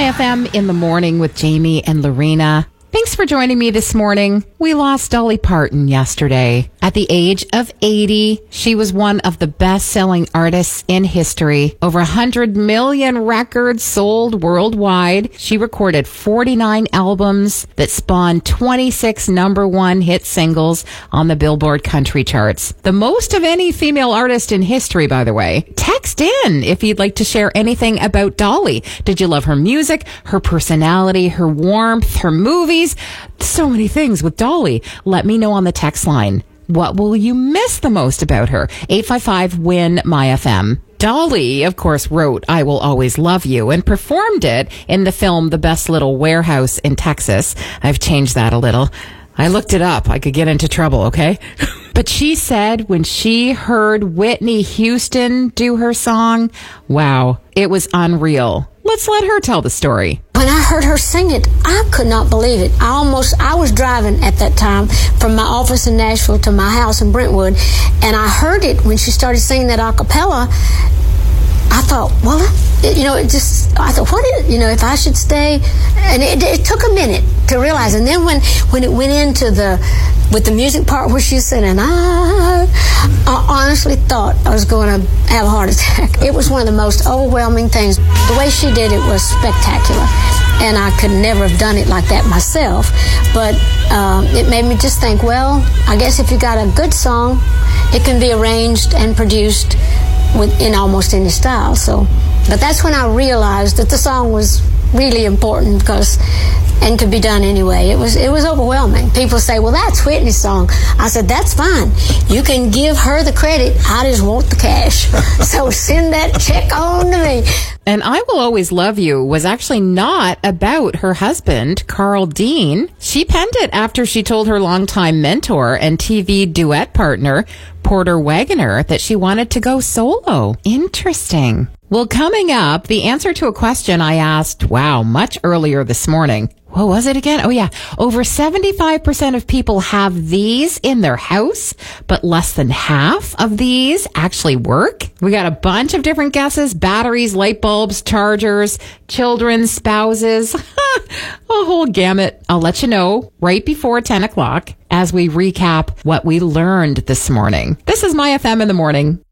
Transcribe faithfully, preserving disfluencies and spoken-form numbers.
F M in the morning with Jamie and Lorena. Thanks for joining me this morning. We lost Dolly Parton yesterday. At the age of eighty, she was one of the best-selling artists in history. Over one hundred million records sold worldwide. She recorded forty-nine albums that spawned twenty-six number one hit singles on the Billboard country charts. The most of any female artist in history, by the way. Text in if you'd like to share anything about Dolly. Did you love her music, her personality, her warmth, her movies? So many things with Dolly. Let me know on the text line. What will you miss the most about her? eight five five, W I N, M Y F M. Dolly, of course, wrote I Will Always Love You and performed it in the film The Best Little Warehouse in Texas. I've changed that a little. I looked it up. I could get into trouble, okay? But she said when she heard Whitney Houston do her song, wow, it was unreal. Let's let her tell the story. When I heard her sing it, I could not believe it. I almost, I was driving at that time from my office in Nashville to my house in Brentwood, and I heard it when she started singing that a cappella. I thought, well, it, you know, it just, I thought, what is, you know, if I should stay? And it, it took a minute to realize. And then when, when it went into the, with the music part where she said, and I, I honestly thought I was going to have a heart attack. It was one of the most overwhelming things. The way she did it was spectacular. And I could never have done it like that myself. But um, it made me just think, well, I guess if you got a good song, it can be arranged and produced with, in almost any style. So, but that's when I realized that the song was really important because, and could be done anyway. It was it was overwhelming. People say, well, that's Whitney's song. I said, that's fine. You can give her the credit. I just want the cash. So send that check on to me. And I Will Always Love You was actually not about her husband, Carl Dean. She penned it after she told her longtime mentor and T V duet partner, Porter Wagoner, that she wanted to go solo. Interesting. Well, coming up, the answer to a question I asked, wow, much earlier this morning. What was it again? Oh, yeah. Over seventy-five percent of people have these in their house, but less than half of these actually work. We got a bunch of different guesses: batteries, light bulbs, chargers, children, spouses, a whole gamut. I'll let you know right before ten o'clock as we recap what we learned this morning. This is My F M in the Morning.